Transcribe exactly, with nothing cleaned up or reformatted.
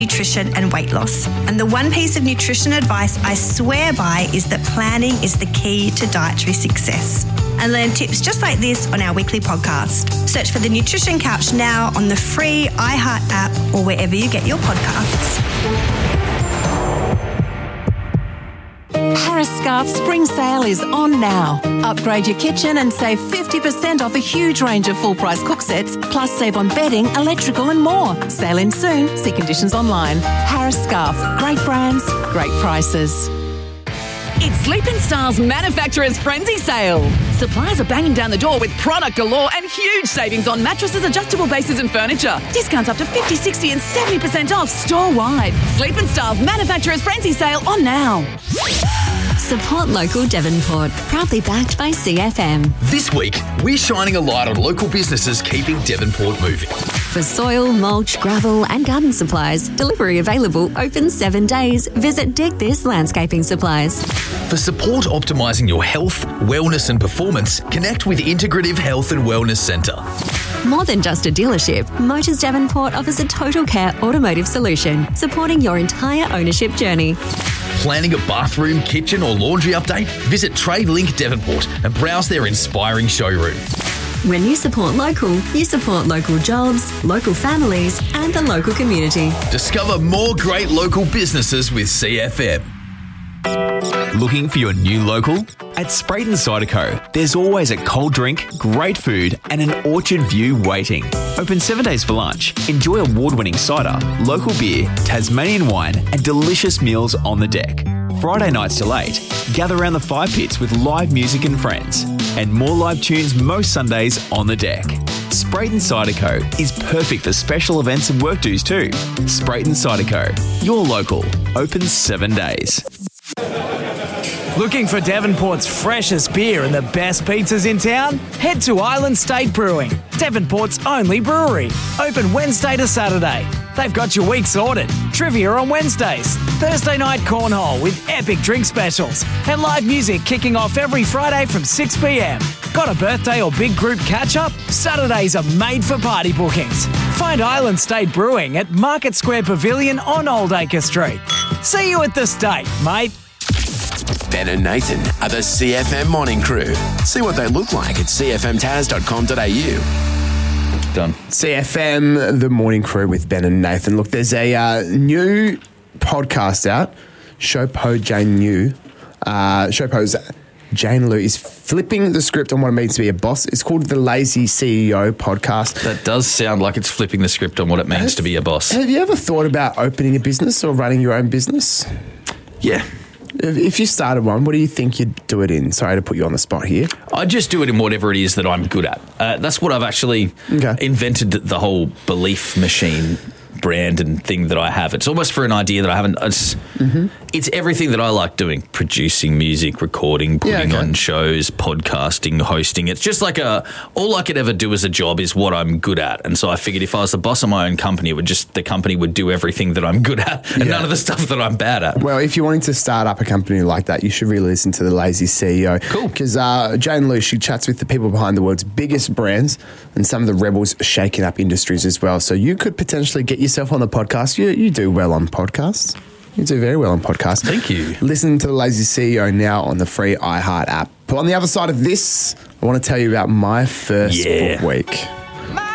nutrition and weight loss. And the one piece of nutrition advice I swear by is that planning is the key to dietary success. And learn tips just like this on our weekly podcast. Search for The Nutrition Couch now on the free iHeart app or wherever you get your podcasts. Harris Scarf Spring Sale is on now. Upgrade your kitchen and save fifty percent off a huge range of full-price cook sets, plus save on bedding, electrical and more. Sale in soon. See conditions online. Harris Scarf. Great brands, great prices. It's Sleep and Style's Manufacturer's Frenzy Sale. Suppliers are banging down the door with product galore and huge savings on mattresses, adjustable bases and furniture. Discounts up to fifty, sixty and seventy percent off store-wide. Sleep and Style's Manufacturer's Frenzy Sale on now. Support local Devonport. Proudly backed by C F M. This week, we're shining a light on local businesses keeping Devonport moving. For soil, mulch, gravel and garden supplies, delivery available, open seven days. Visit Dig This Landscaping Supplies. For support optimising your health, wellness and performance, connect with Integrative Health and Wellness Centre. More than just a dealership, Motors Devonport offers a total care automotive solution, supporting your entire ownership journey. Planning a bathroom, kitchen or laundry update? Visit TradeLink Devonport and browse their inspiring showroom. When you support local, you support local jobs, local families and the local community. Discover more great local businesses with C F M. Looking for your new local? At Sprayton Cider Co, there's always a cold drink, great food and an orchard view waiting. Open seven days for lunch. Enjoy award-winning cider, local beer, Tasmanian wine and delicious meals on the deck. Friday nights till eight, gather around the fire pits with live music and friends. And more live tunes most Sundays on the deck. Sprayton Cider Co is perfect for special events and work dues too. Sprayton Cider Co, your local, open seven days. Looking for Devonport's freshest beer and the best pizzas in town? Head to Island State Brewing, Devonport's only brewery. Open Wednesday to Saturday. They've got your week sorted. Trivia on Wednesdays, Thursday night cornhole with epic drink specials, and live music kicking off every Friday from six p.m. Got a birthday or big group catch-up? Saturdays are made for party bookings. Find Island State Brewing at Market Square Pavilion on Oldacre Street. See you at the State, mate. Ben and Nathan are the C F M Morning Crew. See what they look like at c f m taz dot com dot a u. Done. C F M, the Morning Crew with Ben and Nathan. Look, there's a uh, new podcast out. Showpo Jane Liu. Uh, Showpo's Jane Liu is flipping the script on what it means to be a boss. It's called the Lazy C E O Podcast. That does sound like it's flipping the script on what it means have, to be a boss. Have you ever thought about opening a business or running your own business? Yeah. If you started one, what do you think you'd do it in? Sorry to put you on the spot here. I just do it in whatever it is that I'm good at. Uh, that's what I've actually okay. invented, the whole belief machine brand and thing that I have. It's almost for an idea that I haven't. It's, mm-hmm. it's everything that I like doing: producing music, recording, putting yeah, okay. on shows, podcasting, hosting. It's just like a all I could ever do as a job is what I'm good at. And so I figured if I was the boss of my own company, it would just the company would do everything that I'm good at and yeah. none of the stuff that I'm bad at. Well, if you're wanting to start up a company like that, you should really listen to the Lazy C E O. Cool. Because uh, Jane Liu, she chats with the people behind the world's biggest brands and some of the rebels shaking up industries as well. So you could potentially get yourself on the podcast. You, you do well on podcasts. You do very well on podcasts. Thank you. Listen to the Lazy C E O now on the free iHeart app. But on the other side of this, I want to tell you about my first yeah. book week.